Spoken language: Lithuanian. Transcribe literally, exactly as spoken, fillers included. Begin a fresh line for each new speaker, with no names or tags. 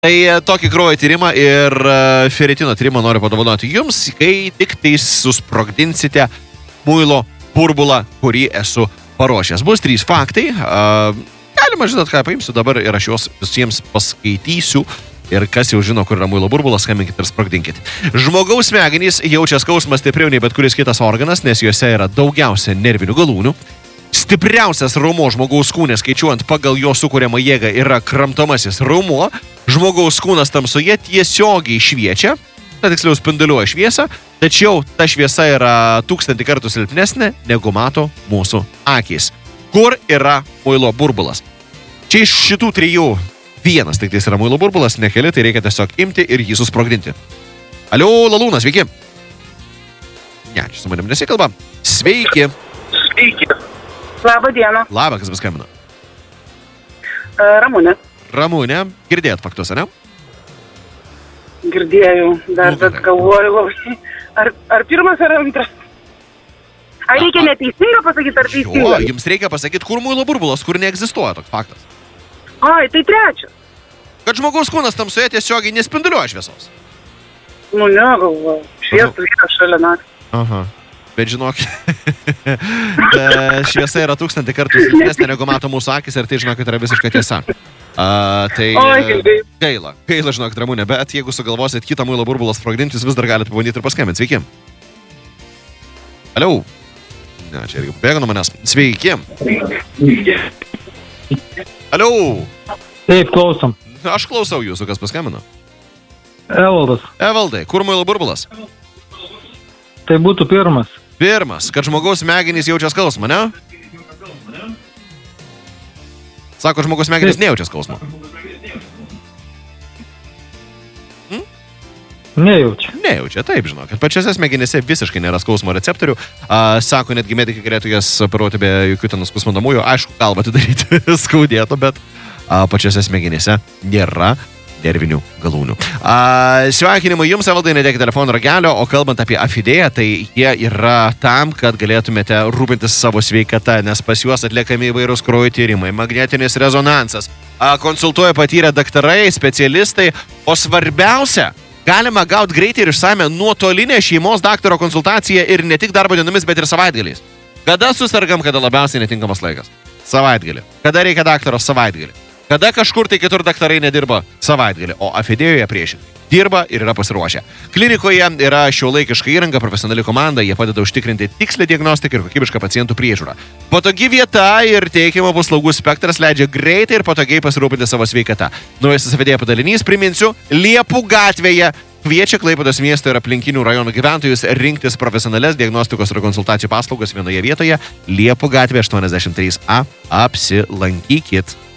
Tai tokį kraujo tyrimą ir feritino tyrimą noriu padovanoti jums, kai tik tai susprogdinsite muilo burbulą, kurį esu paruošęs. Bus trys faktai. Galima, žinot, ką paimsiu dabar ir aš juos visiems paskaitysiu. Ir kas jau žino, kur yra muilo burbulas, skambinkit ir sprogdinkit. Žmogaus smegenys jaučia skausmą stipriau nei bet kuris kitas organas, nes juose yra daugiausia nervinių galūnių. Stipriausias raumuo žmogaus kūne, skaičiuojant pagal jo sukuriamą jėgą, yra kramtomasis raumuo. Žmogaus kūnas tamsoje tiesiogiai šviečia, tai tiksliau spinduliuoja šviesą, tačiau ta šviesa yra tūkstantį kartų silpnesnė, negu mato mūsų akys. Kur yra muilo burbulas? Čia iš šitų trijų vienas tik tais yra muilo burbulas, nekeli, tai reikia tiesiog imti ir jį susprogdinti. Alio, Lalūnas, sveiki. Ne, čia su manim nesikalba. Sveiki.
Sveiki. Labą dieną.
Labą, kas paskambino?
Uh, Ramūnė.
Ramūnė, girdėjot faktus, ne?
Girdėjau, dar bet galvoju labai. Ar, ar pirmas ar antras? Ar reikia neteisinga pasakyti, ar teisinga?
Jo, jums reikia pasakyti, kur muilo burbulas, kur neegzistuoja toks faktas.
Ai, tai trečias.
Kad žmogaus kūnas tamsoje tiesiogiai nespinduliuoja šviesos.
Nu ne, galvoju. Šviesų yra šalia naktį.
Aha. Bet žinok, šviesa yra tūkstantį kartų silpnesnė, negu mato mūsų akis, ir tai, žinokit, yra visiškai tiesa. Uh, tai
Oi,
gaila, gaila, žinokit, Ramūnė, bet jeigu sugalvosit kitą muilo burbulą sprogdinti, jūs vis dar galite pabandyti ir paskambinti. Sveiki. Aliau. Ne, čia irgi pabėga nuo manęs. Sveiki. Aliau.
Taip, klausom.
Aš klausau jūsų, kas paskambino.
Evaldas.
Evaldai, kur muilo burbulas?
Tai būtų pirmas.
Pirmas, kad žmogaus smegenys jaučia skausmą, ne? Sako, žmogaus smegenys nejaučia skausmą. Hmm?
Nejaučia.
Nejaučia, taip, žinok. Pačiose smegenyse visiškai nėra skausmo receptorių. A, sako, netgi medikai galėtų jas operuoti be jokių ten skausminamųjų. Aišku, galva atidaryti skaudėtų, bet a, pačiose smegenyse nėra nervinių galūnių. A, sveikinimai jums, Evaldai, nedėkite telefono ragelio, o kalbant apie Afidėją, tai jie yra tam, kad galėtumėte rūpintis savo sveikata, nes pas juos atliekami įvairūs kraujo tyrimai, magnetinis rezonansas, a, konsultuoja patyrę daktarai, specialistai, o svarbiausia, galima gauti greitai ir išsame nuotolinę šeimos daktaro konsultaciją ir ne tik darbo dienomis, bet ir savaitgaliais. Kada susirgam, kada labiausiai netinkamas laikas? Savaitgalį. Kada reikia daktaro? Savaitgalį. Kada kažkur tai kitur daktarai nedirba? Savaitgalį, o Afidėjoje priešingai. Dirba ir yra pasiruošę. Klinikoje yra šiuolaikiška įranga, profesionali komanda, jie padeda užtikrinti tikslę diagnostiką ir kokybišką pacientų priežiūrą. Patogi vieta ir teikiamo paslaugų spektras leidžia greitai ir patogiai pasirūpinti savo sveikatą. Naujasis Afidėja padalinys, priminsiu, Liepų gatvėje kviečia Klaipėdos miesto ir aplinkinių rajonų gyventojus rinktis profesionalias diagnostikos ir konsultacijų paslaugas vienoje vietoje. Liepų gatvė aštuoniasdešimt trys A. Apsilankykit.